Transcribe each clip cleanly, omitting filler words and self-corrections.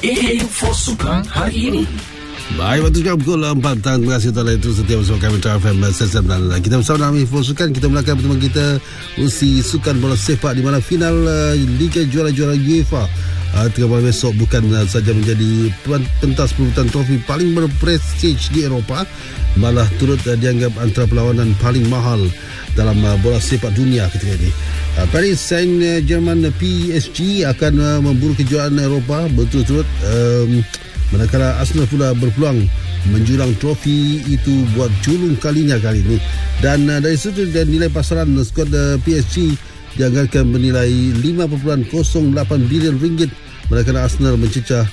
Info Sukan hari ini. Baik, waktu sekarang pukul 4 petang. Terima kasih telah itu setia bersama kami Metro FM SSM. Dan kita bersama dalam Info Sukan. Kita mulakan pertemuan kita usi sukan bola sepak di mana final Liga Juara-Juara UEFA 3 malam besok bukan saja menjadi pentas perebutan trofi paling berprestij di Eropah, malah turut dianggap antara perlawanan paling mahal dalam bola sepak dunia ketika ini. Paris Saint-Germain PSG akan memburu kejuaraan Eropah berturut-turut, manakala Arsenal pula berpeluang menjulang trofi itu buat julung kalinya kali ini. Dan dari sudut nilai pasaran, skuad PSG dianggarkan bernilai 5.08 bilion ringgit, manakala Arsenal mencecah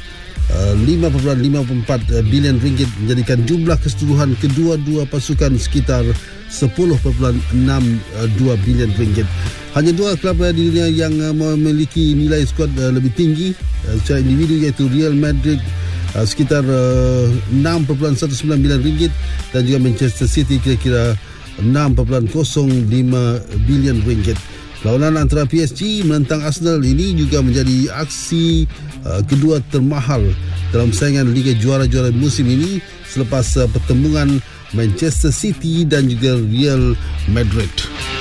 5.54 bilion ringgit, menjadikan jumlah keseluruhan kedua-dua pasukan sekitar 10.62 bilion ringgit. Hanya dua klub di dunia yang memiliki nilai skuad lebih tinggi secara individu, iaitu Real Madrid sekitar 6.19 bilion ringgit dan juga Manchester City kira-kira 6.05 bilion ringgit. Lawanan antara PSG menentang Arsenal ini juga menjadi aksi kedua termahal dalam saingan Liga Juara-Juara musim ini selepas pertembungan Manchester City dan juga Real Madrid.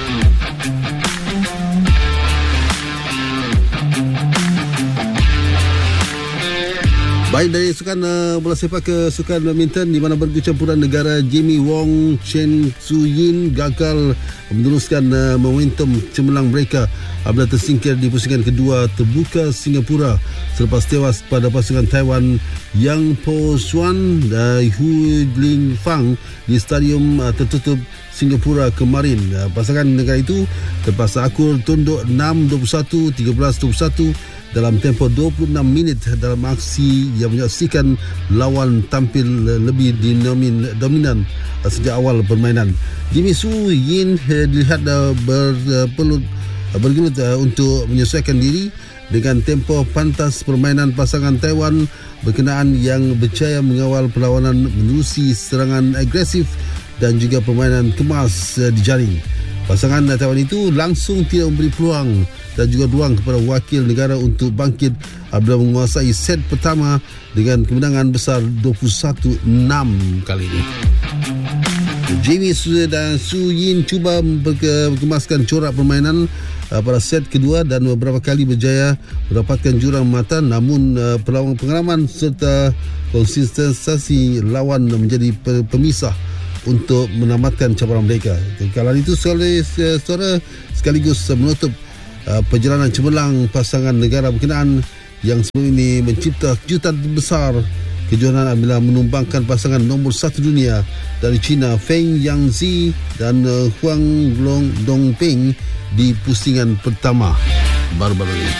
Baik, dari sukan bola sepak ke sukan badminton, di mana bercampuran negara Jamie Wong Chen Tzu-yin gagal meneruskan momentum cemerlang mereka apabila tersingkir di pusingan kedua terbuka Singapura selepas tewas pada pasangan Taiwan Yang Po Xuan dan Hu Lingfang di stadium tertutup Singapura kemarin. Pasangan negara itu terpaksa akur tunduk 6-21, 13-21 dalam tempoh 26 minit dalam aksi yang menyaksikan lawan tampil lebih dominan sejak awal permainan. Jimmy Su Yin dilihat bergelut untuk menyesuaikan diri dengan tempoh pantas permainan pasangan Taiwan berkenaan yang berjaya mengawal perlawanan menerusi serangan agresif dan juga permainan kemas di jaring. Pasangan Taiwan itu langsung tidak memberi peluang dan juga ruang kepada wakil negara untuk bangkit apabila menguasai set pertama dengan kemenangan besar 21-6 kali ini. Jamie dan Su Yin cuba mengemaskan corak permainan pada set kedua dan beberapa kali berjaya mendapatkan jurang mata, namun pengalaman serta konsistensi lawan menjadi pemisah untuk menamatkan cabaran mereka. Kala itu saudara sekaligus menutup perjalanan cemerlang pasangan negara berkenaan yang sebelum ini mencipta kejutan besar kejuaraan bila menumbangkan pasangan nombor 1 dunia dari China Feng Yangzi dan Huang Dongping di pusingan pertama baru-baru ini.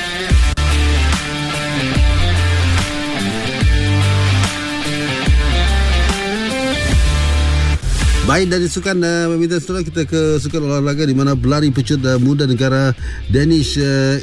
Baik, dari sukan badminton setelah kita ke sukan olahraga di mana pelari pecut muda negara Danish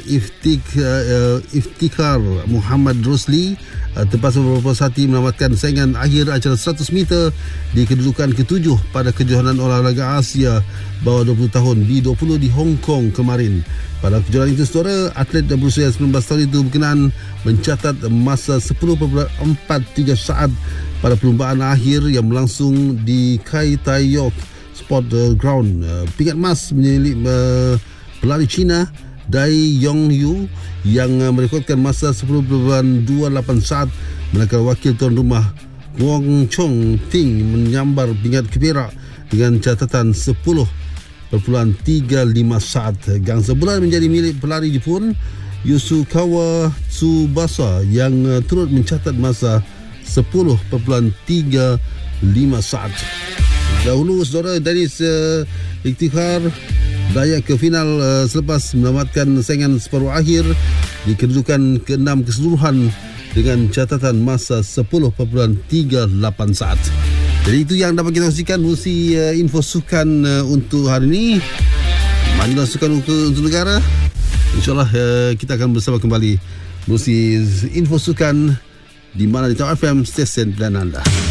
Iftikhar Muhammad Rosli terpaksa berpuas hati menamatkan saingan akhir acara 100 meter di kedudukan ke-7 pada kejohanan olahraga Asia bawah 20 tahun B20 di Hong Kong kemarin. Pada kejuaraan itu, saudara, atlet berusia 19 tahun itu berkenaan mencatat masa 10.43 saat pada perlumbaan akhir yang berlangsung di Kai Tai Yok Sport Ground. Pingat emas milik pelari Cina Dai Yongyu yang merekodkan masa 10.28 saat, manakala wakil tuan rumah Wong Chong Ting menyambar pingat ke perak dengan catatan 10.35 saat. Gangsa bulan menjadi milik pelari Jepun Yusukawa Tsubasa yang turut mencatat masa 10.35 saat. Dahulu saudara Danish Iftikhar layak ke final selepas menamatkan saingan separuh akhir di kedudukan ke-6 keseluruhan dengan catatan masa 10.38 saat. Jadi itu yang dapat kita kongsikan musi info sukan untuk hari ini. Majulah sukan untuk negara. InsyaAllah kita akan bersama kembali musi info sukan di mana di Top FM stesen pilihan anda.